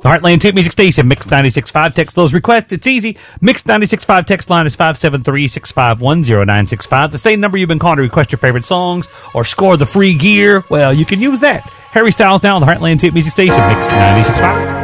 The Heartland Tip Music Station, Mix 96.5. Text those requests. It's easy. Mix 96.5 text line is 573-651-0965. The same number you've been calling to request your favorite songs or score the free gear. Well, you can use that. Harry Styles now on the Heartland Tip Music Station, Mix 96.5.